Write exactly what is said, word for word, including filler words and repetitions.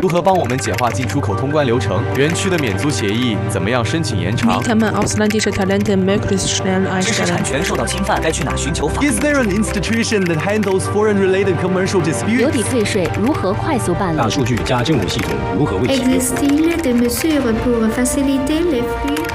如何帮我们简化进出口通关流程？园区的免租协议怎么样申请延长？ Wie kann man ausländische Talente möglichst schnell 知识 einstellen? 产权受到侵犯，该去哪寻求法律？ Is there an institution that handles foreign-related commercial 邮 disputes? 抵退税如何快速办理？ 大数据加政务系统如何为企业？ Existe-t-il des mesures pour faciliter les flux